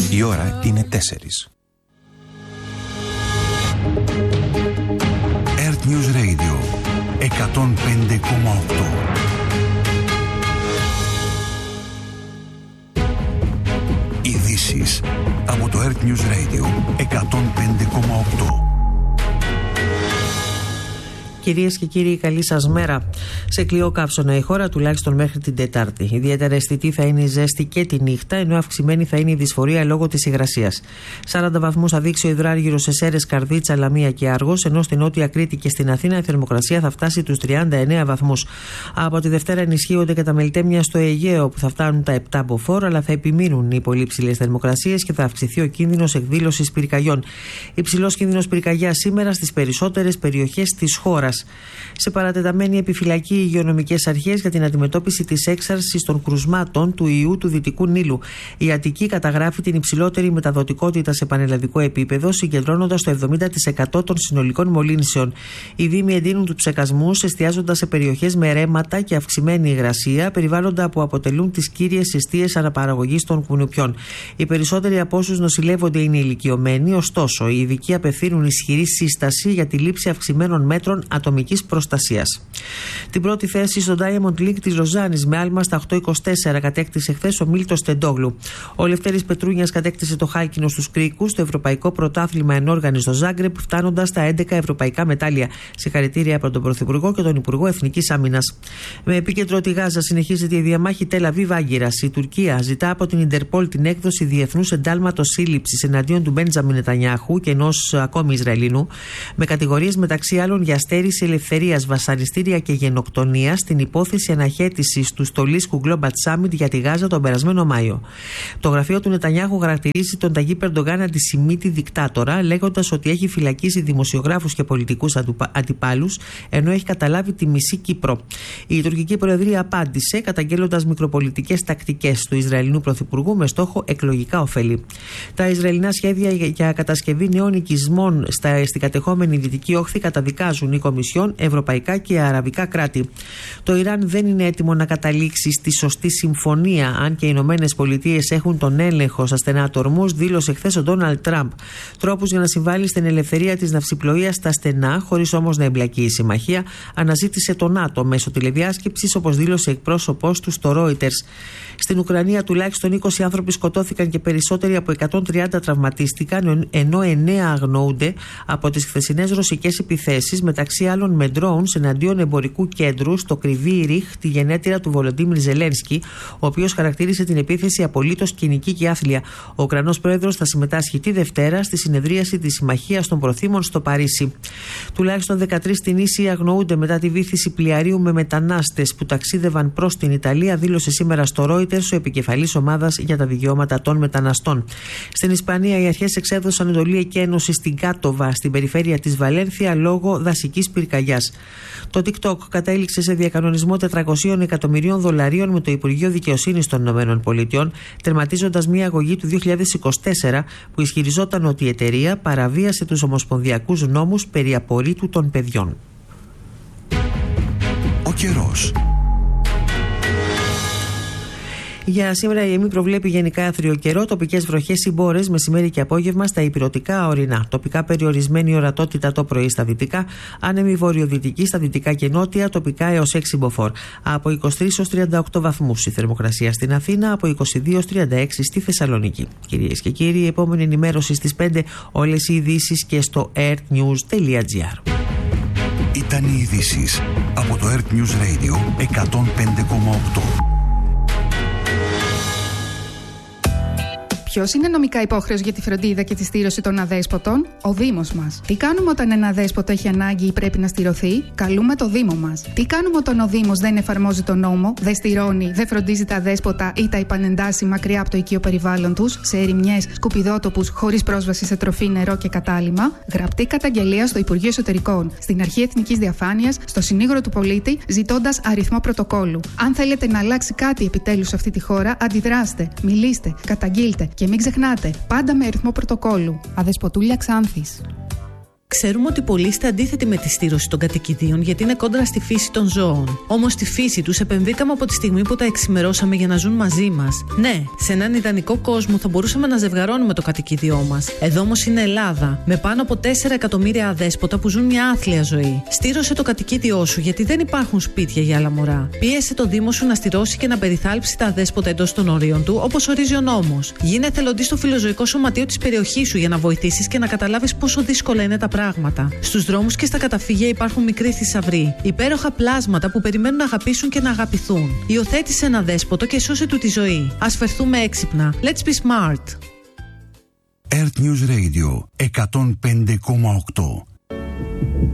Η ώρα είναι 4. Earth News Radio 105,8. Ειδήσεις από το Earth News Radio 105,8. Κυρίες και κύριοι, καλή σας μέρα. Σε κλειό καύσωνα η χώρα, τουλάχιστον μέχρι την Τετάρτη. Ιδιαίτερα αισθητή θα είναι η ζέστη και τη νύχτα, ενώ αυξημένη θα είναι η δυσφορία λόγω της υγρασίας. 40 βαθμούς θα δείξει ο υδράργυρος σε Σέρρες, Καρδίτσα, Λαμία και Άργος, ενώ στην Νότια Κρήτη και στην Αθήνα η θερμοκρασία θα φτάσει τους 39 βαθμούς. Από τη Δευτέρα ενισχύονται και τα μελτέμια στο Αιγαίο, που θα φτάνουν τα 7 μποφόρ, αλλά θα επιμείνουν οι πολύ ψηλές θερμοκρασίες και θα αυξηθεί ο κίνδυνος εκδήλωσης πυρκαγιών. Υψηλός κίνδυνος πυρκαγιάς σήμερα στις περισσότερες περιοχές της χώρας. Σε παρατεταμένη επιφυλακή οι υγειονομικές αρχές για την αντιμετώπιση της έξαρσης των κρουσμάτων του ιού του Δυτικού Νείλου. Η Αττική καταγράφει την υψηλότερη μεταδοτικότητα σε πανελλαδικό επίπεδο, συγκεντρώνοντας το 70% των συνολικών μολύνσεων. Οι δήμοι εντείνουν τους ψεκασμούς, εστιάζοντας σε περιοχές με ρέματα και αυξημένη υγρασία, περιβάλλοντα που αποτελούν τις κύριες εστίες αναπαραγωγής των κουνουπιών. Οι περισσότεροι από όσους νοσηλεύονται είναι ηλικιωμένοι, ωστόσο οι ειδικοί απευθύνουν ισχυρή σύσταση για τη λήψη αυξημένων μέτρων ατομικής προστασίας. Την πρώτη θέση στο Diamond League της Ροζάνης με άλμα στα 8-24 κατέκτησε χθες ο Μίλτος Τεντόγλου. Ο Λευτέρης Πετρούνιας κατέκτησε το χάλκινο στους κρίκους στο Ευρωπαϊκό Πρωτάθλημα Ενόργανης στο Ζάγκρεπ, φτάνοντας στα 11 ευρωπαϊκά μετάλλια. Συγχαρητήρια από τον Πρωθυπουργό και τον Υπουργό Εθνικής Άμυνας. Με επίκεντρο τη Γάζα συνεχίζεται η διαμάχη Τελ Αβίβ-Άγκυρας. Η Τουρκία ζητά από την Ιντερπόλ την έκδοση διεθνούς εντάλματος σύλληψης εναντίον του Μπέντζαμιν Νετανιάχου και ενός ακόμη Ισραηλινού, με κατηγορίες μεταξύ άλλων για στέρηση ελευθερίας, βασανιστήρια και γενοκτονία στην υπόθεση αναχέτησης του Στολίσκου Global Summit για τη Γάζα τον περασμένο Μάιο. Το γραφείο του Νετανιάχου χαρακτηρίζει τον Ταγίπ Ερντογάν αντισημίτη δικτάτορα, λέγοντας ότι έχει φυλακίσει δημοσιογράφους και πολιτικούς αντιπάλους, ενώ έχει καταλάβει τη μισή Κύπρο. Η τουρκική προεδρία απάντησε, καταγγέλλοντας μικροπολιτικές τακτικές του Ισραηλινού Πρωθυπουργού με στόχο εκλογικά ωφέλη. Τα Ισραηλινά σχέδια για κατασκευή νέων οικισμών στην κατεχόμενη Δυτική Όχθη καταδικάζουν η Κομισιόν, ευρωπαϊκά και αραβικά κράτη. Το Ιράν δεν είναι έτοιμο να καταλήξει στη σωστή συμφωνία, αν και οι Ηνωμένες Πολιτείες έχουν τον έλεγχο στα στενά του Ορμούζ, δήλωσε χθες ο Ντόναλντ Τραμπ. Τρόπους για να συμβάλλει στην ελευθερία της ναυσιπλοείας στα στενά, χωρίς όμως να εμπλακεί η συμμαχία, αναζήτησε το ΝΑΤΟ μέσω τηλεδιάσκεψης, όπως δήλωσε εκπρόσωπός του στο Reuters. Στην Ουκρανία τουλάχιστον 20 άνθρωποι σκοτώθηκαν και περισσότεροι από 130 τραυματίστηκαν, ενώ 9 αγνοούνται από τις χθεσινές ρωσικές επιθέσεις, μεταξύ άλλων με drones εναντίον εμπορικού κέντρου στο Κρυβί Ριχ, τη γενέτειρα του Βολοντίμιρ Ζελένσκι, ο οποίος χαρακτήρισε την επίθεση απολύτως κοινική και άθλια. Ο Ουκρανός πρόεδρος θα συμμετάσχει τη Δευτέρα στη συνεδρίαση της Συμμαχίας των Προθήμων στο Παρίσι. Τουλάχιστον 13 Τινήσιοι αγνοούνται μετά τη βύθιση πλοιαρίου με μετανάστες που ταξίδευαν προς την Ιταλία, δήλωσε σήμερα στο Reuters ο επικεφαλής ομάδας για τα δικαιώματα των μεταναστών. Στην Ισπανία, οι αρχές εξέδωσαν εντολή εκένωση στην Κάτοβα, στην περιφέρεια της Βαλένθια, λόγω δασικής πυρκαγιάς. Το TikTok κατέληξε σε διακανονισμό 400 εκατομμυρίων δολαρίων με το Υπουργείο Δικαιοσύνης των ΗΠΑ, τερματίζοντας μια αγωγή του 2024 που ισχυριζόταν ότι η εταιρεία παραβίασε τους ομοσπονδιακούς νόμους περί απορρίτου των παιδιών. Ο καιρός. Για σήμερα η ΕΜΗ προβλέπει γενικά άθριο καιρό, τοπικές βροχές ή μπόρες μεσημέρι και απόγευμα στα ηπειρωτικά ορεινά. Τοπικά περιορισμένη ορατότητα το πρωί στα δυτικά, άνεμη βορειοδυτική στα δυτικά και νότια, τοπικά έως 6 μποφόρ. Από 23 έως 38 βαθμούς η θερμοκρασία στην Αθήνα, από 22 έως 36 στη Θεσσαλονίκη. Κυρίες και κύριοι, η επόμενη ενημέρωση στις 5, όλες οι ειδήσεις και στο earthnews.gr. Ήταν οι ειδήσεις από το Earth News Radio 105,8. Ποιος είναι νομικά υπόχρεος για τη φροντίδα και τη στήρωση των αδέσποτων? Ο Δήμος μας. Τι κάνουμε όταν ένα αδέσποτο έχει ανάγκη ή πρέπει να στηρωθεί? Καλούμε το Δήμο μας. Τι κάνουμε όταν ο Δήμος δεν εφαρμόζει τον νόμο, δεν στηρώνει, δεν φροντίζει τα αδέσποτα ή τα επανεντάσσει μακριά από το οικείο περιβάλλον τους, σε ερημιές, σκουπιδότοπους, χωρίς πρόσβαση σε τροφή, νερό και κατάλυμμα? Γραπτή καταγγελία στο Υπουργείο Εσωτερικών, στην Αρχή Εθνικής Διαφάνειας, στο Συνήγορο του Πολίτη, ζητώντας αριθμό πρωτοκόλου. Αν θέλετε να αλλάξει κάτι επιτέλους σε αυτή τη χώρα, αντιδράστε, μιλήστε, καταγγείλτε. Και μην ξεχνάτε, πάντα με αριθμό πρωτοκόλου. Αδεσποτούλια Ξάνθης. Ξέρουμε ότι πολλοί είστε αντίθετοι με τη στήρωση των κατοικιδίων γιατί είναι κόντρα στη φύση των ζώων. Όμως στη φύση τους επεμβήκαμε από τη στιγμή που τα εξημερώσαμε για να ζουν μαζί μας. Ναι, σε έναν ιδανικό κόσμο θα μπορούσαμε να ζευγαρώνουμε το κατοικίδιό μας. Εδώ όμως είναι Ελλάδα, με πάνω από 4 εκατομμύρια αδέσποτα που ζουν μια άθλια ζωή. Στήρωσε το κατοικίδιό σου γιατί δεν υπάρχουν σπίτια για άλλα μωρά. Πίεσε το Δήμο σου να στηρώσει και να περιθάλψει τα αδέσποτα εντός των ορίων του, όπως ορίζει ο νόμος. Γίνε εθελοντής στο φιλοζωικό σωματείο της περιοχής σου για να βοηθήσεις και να καταλάβεις πόσο δύσκολα είναι τα πράγματα. Στους δρόμους και στα καταφύγια υπάρχουν μικροί θησαυροί, υπέροχα πλάσματα που περιμένουν να αγαπήσουν και να αγαπηθούν. Υιοθέτησε ένα δέσποτο και σώσε του τη ζωή. Ας φερθούμε έξυπνα. Let's be smart. Earth News Radio 105,8